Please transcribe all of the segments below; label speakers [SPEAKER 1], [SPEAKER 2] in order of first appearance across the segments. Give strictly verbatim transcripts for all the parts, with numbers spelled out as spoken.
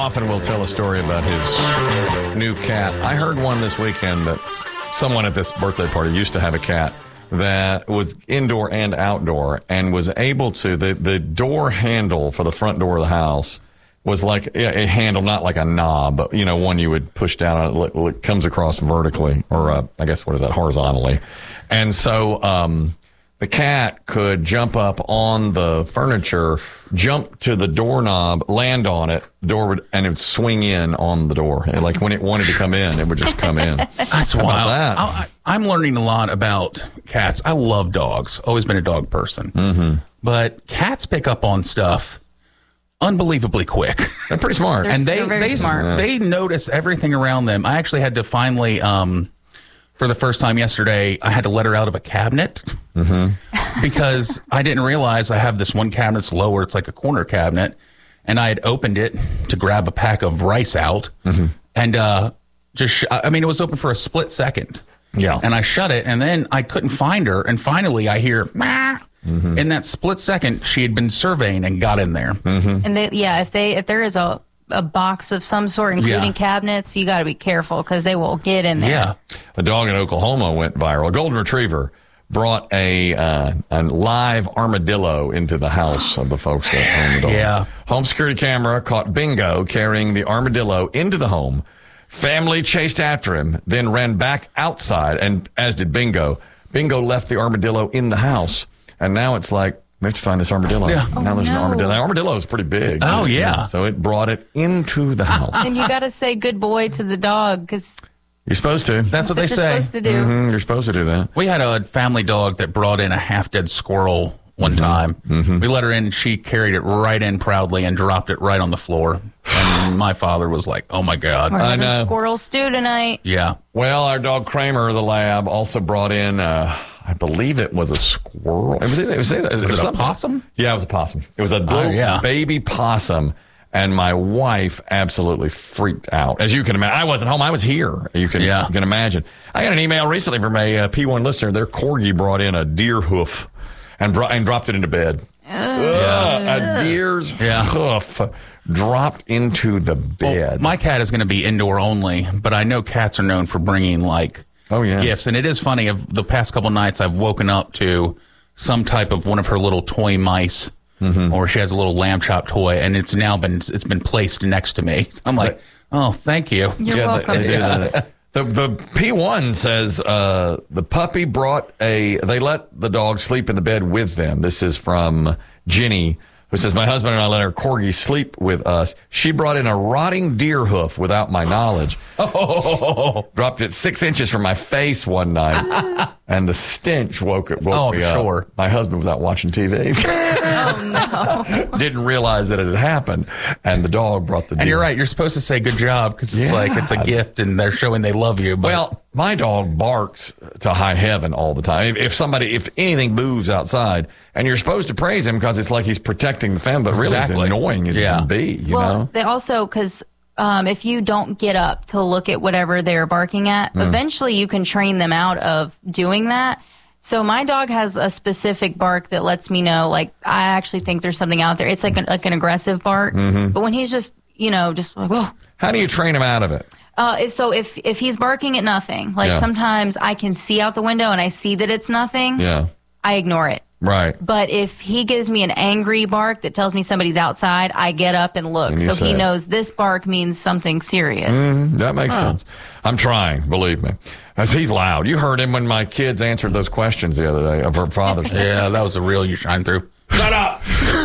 [SPEAKER 1] often will tell a story about his new cat. I heard one this weekend that someone at this birthday party used to have a cat that was indoor and outdoor and was able to, the, the door handle for the front door of the house was like a handle, not like a knob, but, you know, one you would push down and it, it comes across vertically, or uh, I guess, what is that, horizontally. And so um, the cat could jump up on the furniture, jump to the doorknob, land on it, door would, and it would swing in on the door. And like when it wanted to come in, it would just come in.
[SPEAKER 2] That's
[SPEAKER 1] How
[SPEAKER 2] wild.
[SPEAKER 1] about that?
[SPEAKER 2] I, I'm learning a lot about cats. I love dogs. Always been a dog person.
[SPEAKER 1] Mm-hmm.
[SPEAKER 2] But cats pick up on stuff unbelievably quick.
[SPEAKER 1] They're pretty smart.
[SPEAKER 3] They're
[SPEAKER 2] and they
[SPEAKER 3] very
[SPEAKER 2] they
[SPEAKER 3] smart.
[SPEAKER 2] they notice everything around them. I actually had to finally, um, for the first time yesterday, I had to let her out of a cabinet
[SPEAKER 1] Mm-hmm.
[SPEAKER 2] because I didn't realize I have this one cabinet that's lower. It's like a corner cabinet, and I had opened it to grab a pack of rice out,
[SPEAKER 1] Mm-hmm.
[SPEAKER 2] and uh, just sh- I mean it was open for a split second.
[SPEAKER 1] Yeah.
[SPEAKER 2] And I shut it, and then I couldn't find her, and finally I hear. Mah!
[SPEAKER 1] Mm-hmm.
[SPEAKER 2] In that split second, she had been surveying and got in there.
[SPEAKER 1] Mm-hmm.
[SPEAKER 3] And they, yeah, if they if there is a a box of some sort, including
[SPEAKER 2] Yeah.
[SPEAKER 3] cabinets, you got to be careful because they will get in there.
[SPEAKER 2] Yeah.
[SPEAKER 1] A dog in Oklahoma went viral. A golden retriever brought a uh, a live armadillo into the house of the folks that own the dog.
[SPEAKER 2] Yeah.
[SPEAKER 1] Home security camera caught Bingo carrying the armadillo into the home. Family chased after him, then ran back outside, and as did Bingo. Bingo left the armadillo in the house, and now it's like, we have to find this armadillo.
[SPEAKER 2] Yeah.
[SPEAKER 1] Now
[SPEAKER 3] Oh,
[SPEAKER 1] there's an
[SPEAKER 3] no.
[SPEAKER 1] armadillo. The armadillo is pretty big.
[SPEAKER 2] Oh, yeah.
[SPEAKER 1] So it brought it into the house.
[SPEAKER 3] And you got to say good boy to the dog because
[SPEAKER 1] You're supposed to.
[SPEAKER 2] That's what they
[SPEAKER 3] you're
[SPEAKER 2] say.
[SPEAKER 3] supposed to do.
[SPEAKER 1] Mhm, you're supposed to do that.
[SPEAKER 2] We had a family dog that brought in a half-dead squirrel one
[SPEAKER 1] Mm-hmm.
[SPEAKER 2] time. We let her in, and she carried it right in proudly and dropped it right on the floor. And my father was like, oh, my God.
[SPEAKER 3] We're
[SPEAKER 1] I
[SPEAKER 3] having
[SPEAKER 1] know.
[SPEAKER 3] squirrel stew tonight.
[SPEAKER 2] Yeah.
[SPEAKER 1] Well, our dog Kramer, the lab, also brought in, uh, I believe it was a squirrel. It was, it was, it was,
[SPEAKER 2] Was it a
[SPEAKER 1] something.
[SPEAKER 2] possum?
[SPEAKER 1] Yeah, it was a possum. It was a little
[SPEAKER 2] yeah.
[SPEAKER 1] baby possum. And my wife absolutely freaked out. As you can imagine, I wasn't home. I was here. You can,
[SPEAKER 2] Yeah.
[SPEAKER 1] you can imagine. I got an email recently from a uh, P one listener. Their corgi brought in a deer hoof and, brought, and dropped it into bed. Ugh, a deer's
[SPEAKER 2] Yeah.
[SPEAKER 1] hoof dropped into the
[SPEAKER 2] Well,
[SPEAKER 1] bed.
[SPEAKER 2] my cat is going to be indoor only, but I know cats are known for bringing, like,
[SPEAKER 1] Oh, yes.
[SPEAKER 2] gifts. And it is funny, of the past couple nights, I've woken up to some type of one of her little toy mice.
[SPEAKER 1] Mm-hmm.
[SPEAKER 2] Or she has a little lamb chop toy, and it's now been it's been placed next to me. I'm like, oh, thank you.
[SPEAKER 3] You're
[SPEAKER 1] Yeah,
[SPEAKER 3] welcome.
[SPEAKER 1] they- they do that. The the P one says uh, the puppy brought a. They let the dog sleep in the bed with them. This is from Jenny, who says, my husband and I let our corgi sleep with us. She brought in a rotting deer hoof without my knowledge.
[SPEAKER 2] Oh,
[SPEAKER 1] Dropped it six inches from my face one night, and the stench woke woke
[SPEAKER 2] Oh,
[SPEAKER 1] me up.
[SPEAKER 2] sure.
[SPEAKER 1] My husband was out watching T V.
[SPEAKER 3] Oh, no.
[SPEAKER 1] Didn't realize that it had happened, and the dog brought the deer.
[SPEAKER 2] and you're right. You're supposed to say good job because it's
[SPEAKER 1] Yeah.
[SPEAKER 2] like it's a gift, and they're showing they love you. But
[SPEAKER 1] Well, my dog barks to high heaven all the time. If, if somebody, if anything moves outside, and you're supposed to praise him because it's like he's protecting the family, but really
[SPEAKER 2] Exactly.
[SPEAKER 1] it's annoying as
[SPEAKER 2] Yeah.
[SPEAKER 1] it can be, you
[SPEAKER 3] well,
[SPEAKER 1] know?
[SPEAKER 3] they also, because um, if you don't get up to look at whatever they're barking at,
[SPEAKER 1] Mm.
[SPEAKER 3] eventually you can train them out of doing that. So my dog has a specific bark that lets me know, like, I actually think there's something out there. It's like an, like an aggressive bark.
[SPEAKER 1] Mm-hmm.
[SPEAKER 3] But when he's just, you know, just like, whoa.
[SPEAKER 1] How do you train him out of it?
[SPEAKER 3] Uh, so if if he's barking at nothing, like
[SPEAKER 1] Yeah.
[SPEAKER 3] sometimes I can see out the window and I see that it's nothing,
[SPEAKER 1] Yeah,
[SPEAKER 3] I ignore it.
[SPEAKER 1] right.
[SPEAKER 3] But if he gives me an angry bark that tells me somebody's outside, I get up and look.
[SPEAKER 1] And you
[SPEAKER 3] So
[SPEAKER 1] say
[SPEAKER 3] he
[SPEAKER 1] it.
[SPEAKER 3] knows this bark means something serious.
[SPEAKER 1] Mm, that makes sense. I'm trying, believe me. As he's loud. You heard him when my kids answered those questions the other day of her Father's Day.
[SPEAKER 2] yeah, that was a real you shine through. Shut up!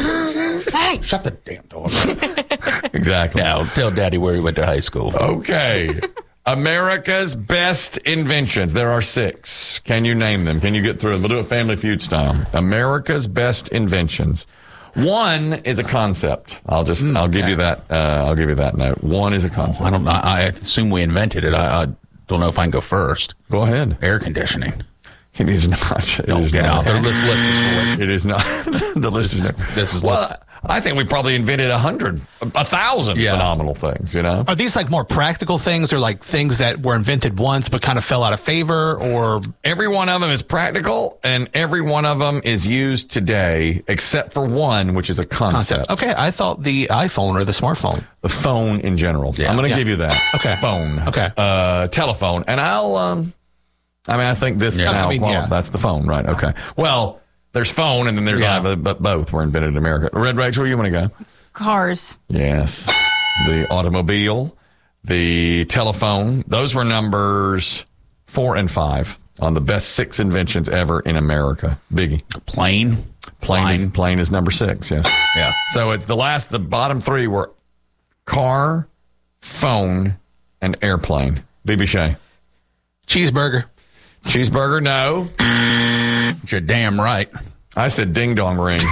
[SPEAKER 3] Hey,
[SPEAKER 2] Shut the damn dog.
[SPEAKER 1] Exactly.
[SPEAKER 2] Now tell Daddy where he went to high school.
[SPEAKER 1] Okay. America's best inventions. There are six. Can you name them? Can you get through them? We'll do it Family Feud style. America's best inventions. One is a concept. I'll just, I'll give you that, uh, I'll give you that note. One is a concept.
[SPEAKER 2] I don't. I, I assume we invented it. I, I don't know if I can go first.
[SPEAKER 1] Go ahead.
[SPEAKER 2] Air conditioning.
[SPEAKER 1] It is not. It
[SPEAKER 2] Don't
[SPEAKER 1] is
[SPEAKER 2] get
[SPEAKER 1] not.
[SPEAKER 2] out there. This list is for it.
[SPEAKER 1] It is not. The list is
[SPEAKER 2] This is
[SPEAKER 1] well,
[SPEAKER 2] list.
[SPEAKER 1] I think we probably invented a hundred, a thousand
[SPEAKER 2] Yeah.
[SPEAKER 1] phenomenal things, you know?
[SPEAKER 4] Are these like more practical things or like things that were invented once but kind of fell out of favor? Or
[SPEAKER 1] Every one of them is practical, and every one of them is used today, except for one, which is a concept.
[SPEAKER 4] concept? Okay, I thought the iPhone or the smartphone.
[SPEAKER 1] The phone in general. I'm going to
[SPEAKER 4] yeah.
[SPEAKER 1] give you that.
[SPEAKER 4] Okay.
[SPEAKER 1] Phone.
[SPEAKER 4] Okay.
[SPEAKER 1] Uh, telephone. And I'll, um, I mean, I think this
[SPEAKER 4] Yeah,
[SPEAKER 1] now,
[SPEAKER 4] I mean,
[SPEAKER 1] well,
[SPEAKER 4] yeah.
[SPEAKER 1] that's the phone, right? Okay. Well, there's phone, and then there's
[SPEAKER 4] Yeah.
[SPEAKER 1] I, but both were invented in America. Red Rachel, you want to go?
[SPEAKER 3] Cars.
[SPEAKER 1] Yes. The automobile, the telephone. Those were numbers four and five on the best six inventions ever in America. Biggie.
[SPEAKER 2] Plane.
[SPEAKER 1] Plane is,
[SPEAKER 2] Flying.
[SPEAKER 1] plane is number six, yes.
[SPEAKER 2] Yeah.
[SPEAKER 1] So it's the last, the bottom three were car, phone, and airplane. B B Shay.
[SPEAKER 4] Cheeseburger.
[SPEAKER 1] Cheeseburger, no.
[SPEAKER 2] You're damn right.
[SPEAKER 1] I said ding dong ring.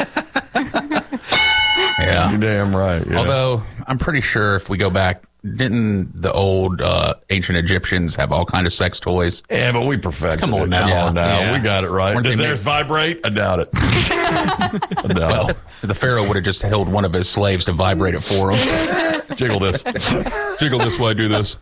[SPEAKER 2] Yeah.
[SPEAKER 1] You're damn right. Yeah.
[SPEAKER 2] Although I'm pretty sure if we go back, didn't the old uh, ancient Egyptians have all kind of sex toys?
[SPEAKER 1] yeah, but we perfected
[SPEAKER 4] Come on
[SPEAKER 1] it.
[SPEAKER 4] now.
[SPEAKER 1] Come
[SPEAKER 4] Yeah.
[SPEAKER 1] on now.
[SPEAKER 2] Yeah.
[SPEAKER 1] We got it right.
[SPEAKER 2] Weren't
[SPEAKER 1] Does
[SPEAKER 2] they
[SPEAKER 1] theirs
[SPEAKER 2] made-
[SPEAKER 1] vibrate? I doubt it. I doubt
[SPEAKER 2] Well,
[SPEAKER 1] it.
[SPEAKER 2] the pharaoh would have just held one of his slaves to vibrate it for him.
[SPEAKER 1] Jiggle this.
[SPEAKER 2] Jiggle this way, do this.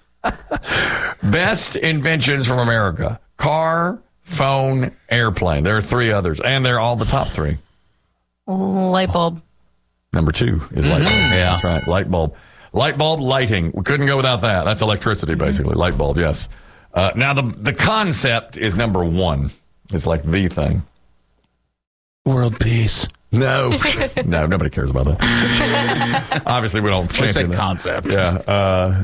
[SPEAKER 1] Best inventions from America. Car, phone, airplane. There are three others, and they're all the top three.
[SPEAKER 3] Light bulb.
[SPEAKER 1] Number two is light bulb.
[SPEAKER 2] Yeah.
[SPEAKER 1] That's right. Light bulb. Light bulb lighting. We couldn't go without that. That's electricity, basically. Light bulb, yes. Uh, now, the, the concept is number one. It's like the thing.
[SPEAKER 2] World peace.
[SPEAKER 1] No. no, nobody cares about that. Obviously, we don't
[SPEAKER 2] I
[SPEAKER 1] champion
[SPEAKER 2] said
[SPEAKER 1] that.
[SPEAKER 2] concept.
[SPEAKER 1] Yeah. Uh,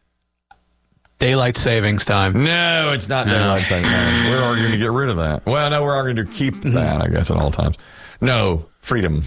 [SPEAKER 4] Daylight savings time.
[SPEAKER 1] no, it's not daylight saving time. We're arguing to get rid of that. Well, no, we're arguing to keep that, I guess, at all times. No, freedom.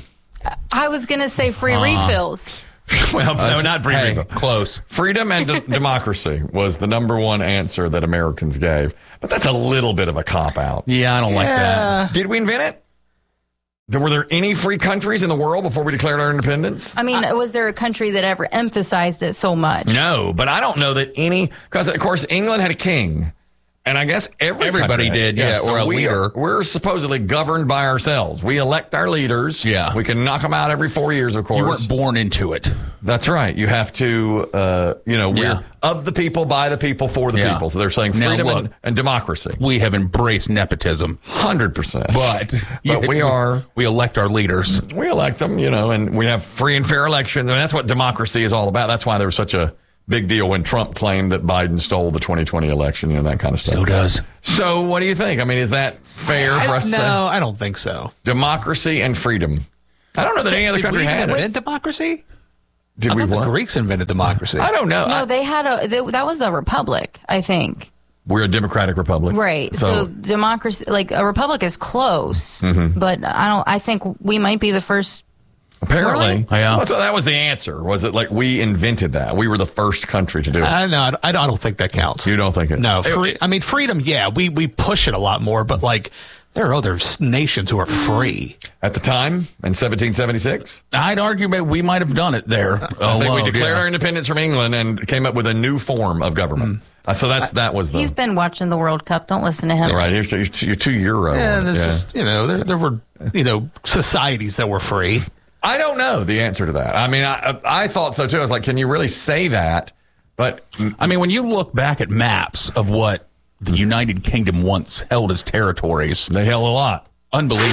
[SPEAKER 3] I was going to say free refills.
[SPEAKER 1] Well, no, not freedom.
[SPEAKER 2] Hey, close.
[SPEAKER 1] Freedom and de- democracy was the number one answer that Americans gave. But that's a little bit of a cop-out.
[SPEAKER 2] Yeah, I don't like that.
[SPEAKER 1] Did we invent it? There- Were there any free countries in the world before we declared our independence?
[SPEAKER 3] I mean, was there a country that ever emphasized it so much?
[SPEAKER 1] No, but I don't know that any, because of course England had a king, and I guess every
[SPEAKER 2] Everybody
[SPEAKER 1] country had-
[SPEAKER 2] did, yeah,
[SPEAKER 1] so
[SPEAKER 2] or a
[SPEAKER 1] we
[SPEAKER 2] leader.
[SPEAKER 1] Are, we're supposedly governed by ourselves. We elect our leaders.
[SPEAKER 2] Yeah.
[SPEAKER 1] we can knock them out every four years, of course.
[SPEAKER 2] You weren't born into it.
[SPEAKER 1] That's right. You have to, uh, you know, we're
[SPEAKER 2] Yeah.
[SPEAKER 1] of the people, by the people, for the
[SPEAKER 2] Yeah.
[SPEAKER 1] people. So they're saying
[SPEAKER 2] Now
[SPEAKER 1] freedom
[SPEAKER 2] look.
[SPEAKER 1] and, and democracy.
[SPEAKER 2] We have embraced nepotism,
[SPEAKER 1] Hundred percent.
[SPEAKER 2] but
[SPEAKER 1] but we are.
[SPEAKER 2] we elect our leaders.
[SPEAKER 1] We elect them, you know, and we have free and fair elections. And that's what democracy is all about. That's why there was such a big deal when Trump claimed that Biden stole the twenty twenty election, you know, that kind of stuff.
[SPEAKER 2] So does.
[SPEAKER 1] So what do you think? I mean, is that fair for us to
[SPEAKER 4] No,
[SPEAKER 1] say?
[SPEAKER 4] I don't think so.
[SPEAKER 1] Democracy and freedom. I don't know that any other
[SPEAKER 4] Did
[SPEAKER 1] country
[SPEAKER 4] we even
[SPEAKER 1] had it.
[SPEAKER 4] invent democracy?
[SPEAKER 1] Did
[SPEAKER 4] I
[SPEAKER 1] we
[SPEAKER 4] thought the
[SPEAKER 1] what?
[SPEAKER 4] Greeks invented democracy.
[SPEAKER 1] I don't know.
[SPEAKER 3] No,
[SPEAKER 1] I-
[SPEAKER 3] they had a, they, that was a republic, I think.
[SPEAKER 1] we're a democratic republic.
[SPEAKER 3] Right. So, democracy, like a republic is close,
[SPEAKER 1] Mm-hmm.
[SPEAKER 3] but I don't, I think we might be the first.
[SPEAKER 1] apparently.
[SPEAKER 3] Really?
[SPEAKER 2] Yeah.
[SPEAKER 1] Well, so that was the answer. Was it like we invented that? We were the first country to do it.
[SPEAKER 4] I know. I don't, I don't think that counts.
[SPEAKER 1] You don't think it?
[SPEAKER 4] No, free. I mean, freedom. Yeah, we we push it a lot more, but like there are other s- nations who are free.
[SPEAKER 1] At the time, in seventeen seventy-six,
[SPEAKER 2] I'd argue that we might have done it there.
[SPEAKER 1] I think we
[SPEAKER 2] alone,
[SPEAKER 1] declared
[SPEAKER 2] yeah.
[SPEAKER 1] our independence from England and came up with a new form of government. Uh, so that's that was the
[SPEAKER 3] He's been watching the World Cup. Don't listen to him.
[SPEAKER 1] right. You're, you're, you're too Euro.
[SPEAKER 4] Yeah,
[SPEAKER 1] on it,
[SPEAKER 4] there's
[SPEAKER 1] yeah.
[SPEAKER 4] just you know there there were you know societies that were free.
[SPEAKER 1] I don't know the answer to that. I mean, I I thought so too. I was like, can you really say that? But
[SPEAKER 2] I mean, when you look back at maps of what the United Kingdom once held as territories,
[SPEAKER 1] they held a lot.
[SPEAKER 2] unbelievable.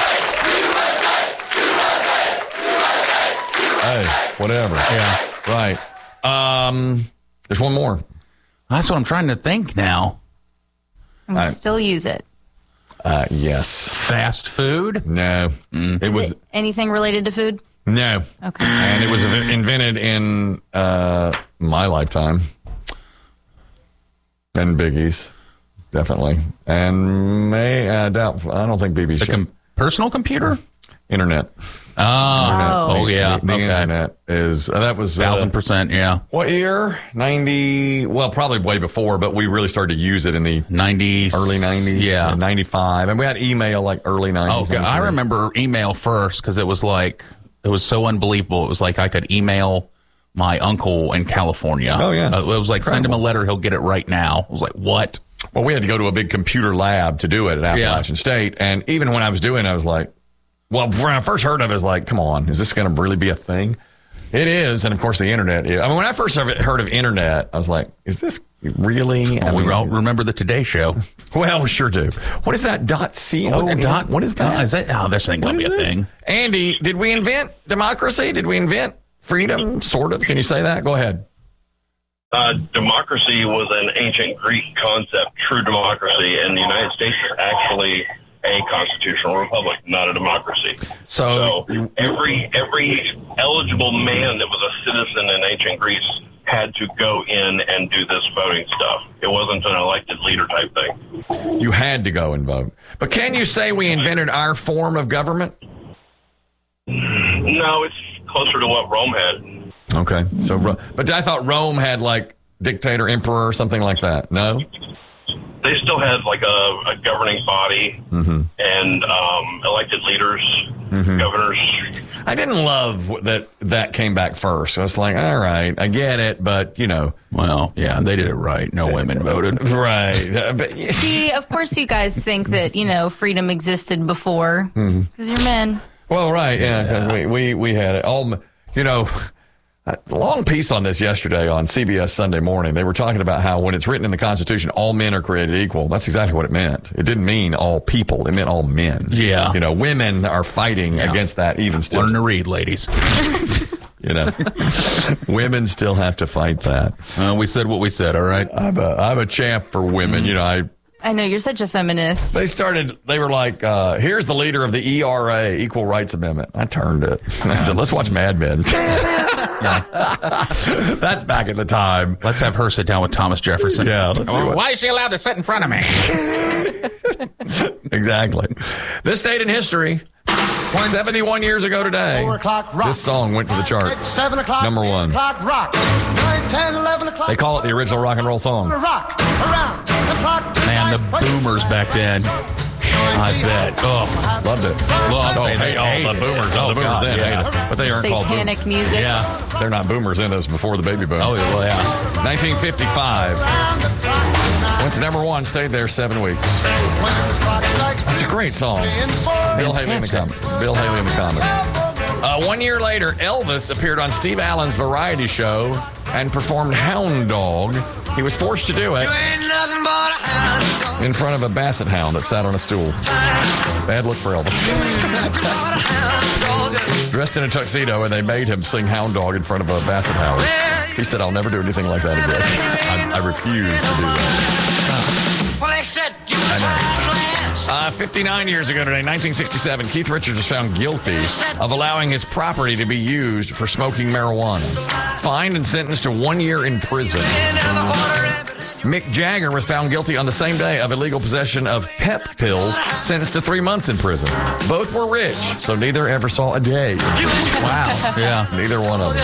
[SPEAKER 1] Hey, whatever.
[SPEAKER 2] Yeah.
[SPEAKER 1] Right. Um, there's one more.
[SPEAKER 2] That's what I'm trying to think now.
[SPEAKER 3] And we still use it.
[SPEAKER 1] Uh, yes.
[SPEAKER 2] Fast food?
[SPEAKER 1] No. It
[SPEAKER 3] Is
[SPEAKER 1] was
[SPEAKER 3] it anything related to food?
[SPEAKER 1] no.
[SPEAKER 3] Okay.
[SPEAKER 1] And it was invented in uh, my lifetime. And Biggie's, definitely. And may I doubt. I don't think B B
[SPEAKER 2] The
[SPEAKER 1] should.
[SPEAKER 2] com- personal computer?
[SPEAKER 1] Internet.
[SPEAKER 2] Oh, oh
[SPEAKER 1] The-
[SPEAKER 2] yeah.
[SPEAKER 1] The, the
[SPEAKER 2] okay.
[SPEAKER 1] internet is uh, that was uh,
[SPEAKER 2] Thousand percent, yeah.
[SPEAKER 1] what year? Ninety. Well, probably way before, but we really started to use it in the
[SPEAKER 2] nineties.
[SPEAKER 1] early nineties.
[SPEAKER 2] Yeah.
[SPEAKER 1] ninety-five, and we had email like early nineties.
[SPEAKER 2] Oh, God. I remember email first because it was like, it was so unbelievable. It was like I could email my uncle in California.
[SPEAKER 1] Oh, yes.
[SPEAKER 2] Uh, it was like, send him a letter, he'll get it right now. I was like, what?
[SPEAKER 1] Well, we had to go to a big computer lab to do it at Appalachian
[SPEAKER 2] Yeah.
[SPEAKER 1] State, and even when I was doing it, I was like, well, when I first heard of it, I was like, come on, is this going to really be a thing? It is. And of course, the internet. I mean, when I first heard of internet, I was like, is this really? I
[SPEAKER 2] we
[SPEAKER 1] mean,
[SPEAKER 2] all remember the Today Show.
[SPEAKER 1] Well, we sure do. What is that? Dot co?
[SPEAKER 2] What, dot,
[SPEAKER 1] what is that?
[SPEAKER 2] Oh, is that? Oh, this ain't going to be a
[SPEAKER 1] this?
[SPEAKER 2] thing.
[SPEAKER 1] Andy, did we invent democracy? Did we invent freedom? Sort of. Can you say that? Go ahead.
[SPEAKER 5] Uh, democracy was an ancient Greek concept, true democracy, and the United States is actually a constitutional republic, not a democracy.
[SPEAKER 1] So,
[SPEAKER 5] So every every eligible man that was a citizen in ancient Greece had to go in and do this voting stuff. It wasn't an elected leader type thing.
[SPEAKER 1] you had to go and vote. But can you say we invented our form of government?
[SPEAKER 5] No, it's closer to what Rome had.
[SPEAKER 1] Okay. So, Ro- but I thought Rome had like dictator, emperor, or something like that. No?
[SPEAKER 5] They still had like a, a governing body
[SPEAKER 1] Mm-hmm.
[SPEAKER 5] and um, elected leaders,
[SPEAKER 1] Mm-hmm.
[SPEAKER 5] governors.
[SPEAKER 1] I didn't love wh- that that came back first. I was like, all right, I get it, but you know,
[SPEAKER 2] Well, yeah, they did it right. No women voted.
[SPEAKER 1] right? Uh, but,
[SPEAKER 3] See, of course, you guys think that, you know, freedom existed before because
[SPEAKER 1] Mm-hmm.
[SPEAKER 3] you're men.
[SPEAKER 1] well, right, yeah, 'cause we, we we had it all. You know, a long piece on this yesterday on C B S Sunday Morning. They were talking about how when it's written in the Constitution, all men are created equal. That's exactly what it meant. It didn't mean all people. It meant all men.
[SPEAKER 2] Yeah.
[SPEAKER 1] You know, women are fighting
[SPEAKER 2] Yeah.
[SPEAKER 1] against that even still.
[SPEAKER 2] Learn to read, ladies.
[SPEAKER 1] You know, women still have to fight that.
[SPEAKER 2] Uh, we said what we said, all right?
[SPEAKER 1] I'm a, I'm a champ for women. You know, I
[SPEAKER 3] I know, you're such a feminist.
[SPEAKER 1] They started, they were like, uh, here's the leader of the E R A, Equal Rights Amendment. I turned it. I said, let's watch Mad Men. That's back at the time.
[SPEAKER 2] Let's have her sit down with Thomas Jefferson.
[SPEAKER 1] Yeah, let's see what-
[SPEAKER 2] Why is she allowed to sit in front of me?
[SPEAKER 1] Exactly. This date in history, seventy-one years ago today,
[SPEAKER 6] Four o'clock rock.
[SPEAKER 1] this song went to the chart.
[SPEAKER 6] Six, seven o'clock.
[SPEAKER 1] Number one.
[SPEAKER 6] eight o'clock rock. Nine, ten, eleven o'clock.
[SPEAKER 1] They call it the original rock and roll song.
[SPEAKER 6] rock. Around the clock.
[SPEAKER 2] Man, the
[SPEAKER 6] tonight.
[SPEAKER 2] boomers back then. I bet. Oh,
[SPEAKER 1] Loved it.
[SPEAKER 2] Loved
[SPEAKER 1] oh,
[SPEAKER 2] it.
[SPEAKER 1] hey, all
[SPEAKER 2] Hated
[SPEAKER 1] the
[SPEAKER 2] it.
[SPEAKER 1] boomers.
[SPEAKER 2] Oh,
[SPEAKER 1] the boomers
[SPEAKER 2] God,
[SPEAKER 1] then
[SPEAKER 2] yeah.
[SPEAKER 1] hated it. But they aren't called boomers.
[SPEAKER 3] Satanic music.
[SPEAKER 2] yeah.
[SPEAKER 1] They're not boomers in us before the baby boom.
[SPEAKER 2] Oh, yeah, well, yeah.
[SPEAKER 1] nineteen fifty-five. Went to number one, stayed there seven weeks. It's a great song. Bill Haley in the comments. Bill Haley in the comments. Uh, one year later, Elvis appeared on Steve Allen's variety show and performed Hound Dog. He was forced to do it in front of a basset hound that sat on a stool. Bad look for Elvis. Dressed in a tuxedo, and they made him sing Hound Dog in front of a basset hound. He said, I'll never do anything like that again. I, I refuse to do that.
[SPEAKER 7] Well, they said you was high class.
[SPEAKER 1] Uh, fifty-nine years ago today, nineteen sixty-seven, Keith Richards was found guilty of allowing his property to be used for smoking marijuana. Fined and sentenced to one year in prison. Mick Jagger was found guilty on the same day of illegal possession of pep pills, sentenced to three months in prison. Both were rich, so neither ever saw a day.
[SPEAKER 2] Wow. Yeah.
[SPEAKER 1] Neither one of them.